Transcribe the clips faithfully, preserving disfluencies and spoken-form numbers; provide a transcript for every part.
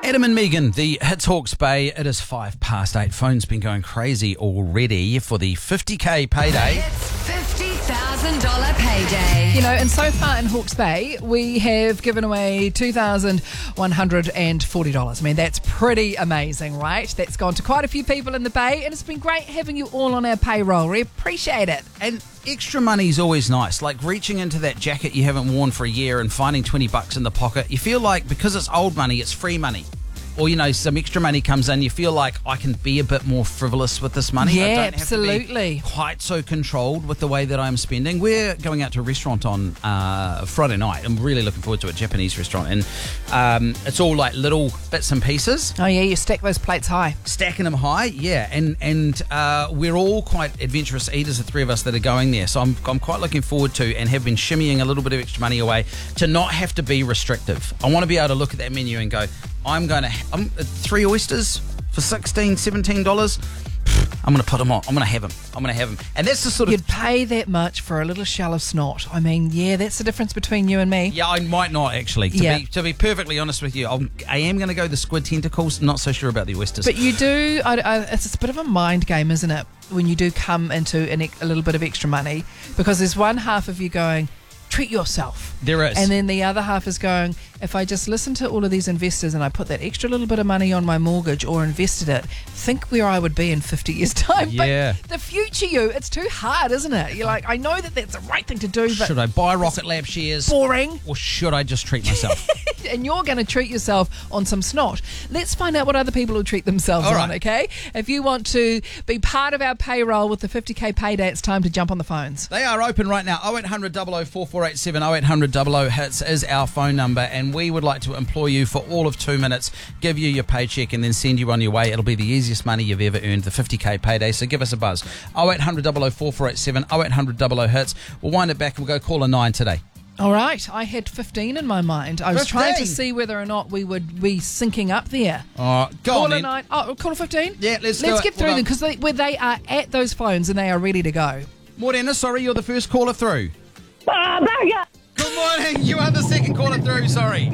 Adam and Megan, the Hits Hawke's Bay. It is five past eight. Phone's been going crazy already for the fifty K payday. It's fifty thousand dollars payday. You know, and so far in Hawke's Bay, we have given away two thousand one hundred forty dollars. I mean, that's pretty amazing, right? That's gone to quite a few people in the Bay, and it's been great having you all on our payroll. We appreciate it. And extra money's always nice. Like reaching into that jacket you haven't worn for a year and finding twenty bucks in the pocket. You feel like because it's old money, it's free money. Or, you know, some extra money comes in, you feel like I can be a bit more frivolous with this money. Yeah, I don't absolutely. have to be quite so controlled with the way that I'm spending. We're going out to a restaurant on uh, Friday night. I'm really looking forward to a Japanese restaurant. And um, it's all like little bits and pieces. Oh, yeah, you stack those plates high. Stacking them high, yeah. And and uh, we're all quite adventurous eaters, the three of us that are going there. So I'm, I'm quite looking forward to and have been shimmying a little bit of extra money away to not have to be restrictive. I want to be able to look at that menu and go, I'm going to, I'm, uh, three oysters for sixteen dollars, seventeen dollars. I'm going to put them on. I'm going to have them. I'm going to have them. And that's the sort of... You'd pay that much for a little shell of snot. I mean, yeah, that's the difference between you and me. Yeah, I might not actually. To, Yeah. be, to be perfectly honest with you, I'm, I am going to go the squid tentacles. Not so sure about the oysters. But you do, I, I, it's a bit of a mind game, isn't it, when you do come into an, a little bit of extra money, because there's one half of you going, treat yourself. There is. And then the other half is going, if I just listen to all of these investors and I put that extra little bit of money on my mortgage or invested it, think where I would be in fifty years' time. Yeah. But the future you, it's too hard, isn't it? You're like, I know that that's the right thing to do, but Should I buy Rocket Lab shares? boring. Or should I just treat myself? And you're going to treat yourself on some snot. Let's find out what other people will treat themselves All on, right. okay? If you want to be part of our payroll with the fifty K payday, it's time to jump on the phones. They are open right now. oh eight hundred, double oh four four eight seven, oh eight hundred, double oh hits is our phone number, and we would like to employ you for all of two minutes, give you your paycheck, and then send you on your way. It'll be the easiest money you've ever earned, the fifty K payday, so give us a buzz. oh eight hundred, double oh four four eight seven, oh eight hundred, double oh hits. We'll wind it back and we'll go caller nine today. All right, I had fifteen in my mind. I was trying to fifteen? see whether or not we would be syncing up there. Oh, go on Caller then. nine. Oh, caller fifteen? Yeah, let's do Let's it. get through We'll them go. because they, where they are at those phones and they are ready to go. Morena, sorry, you're the first caller through. Ah, bugger! Good morning, you are the second caller through, sorry.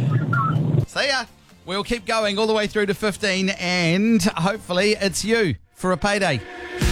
See ya. We'll keep going all the way through to fifteen, and hopefully it's you for a payday.